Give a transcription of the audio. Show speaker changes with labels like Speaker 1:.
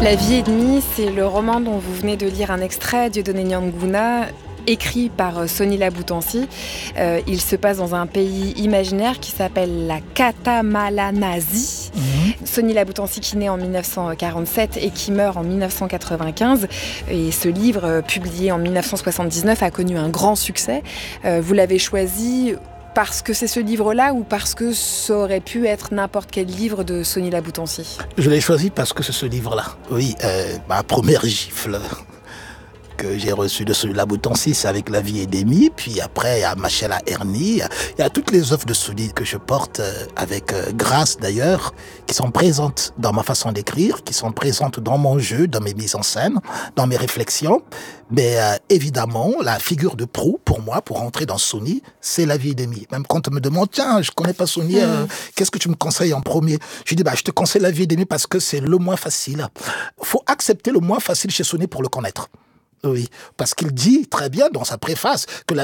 Speaker 1: La vie et demie, c'est le roman dont vous venez de lire un extrait, Dieudonné Nianguna, écrit par Sony Laboutancy. Il se passe dans un pays imaginaire qui s'appelle la Katamalanasie. Sony Laboutancy qui naît en 1947 et qui meurt en 1995. Et ce livre, publié en 1979, a connu un grand succès. Vous l'avez choisi parce que c'est ce livre-là ou parce que ça aurait pu être n'importe quel livre de Sony Laboutancy?
Speaker 2: Je l'ai choisi parce que c'est ce livre-là. Oui, ma première gifle que j'ai reçue de Sony Laboutancy, c'est avec La vie et Demi. Puis après, il y a Machel à Ernie. Il y a toutes les œuvres de Sony que je porte avec grâce d'ailleurs, qui sont présentes dans ma façon d'écrire, qui sont présentes dans mon jeu, dans mes mises en scène, dans mes réflexions. Mais évidemment, la figure de proue pour moi, pour entrer dans Sony, c'est La vie et Demi. Même quand on me demande, tiens, je connais pas Sony, qu'est-ce que tu me conseilles en premier? Je dis, je te conseille La vie et Demi parce que c'est le moins facile. Faut accepter le moins facile chez Sony pour le connaître. Oui, parce qu'il dit très bien dans sa préface que la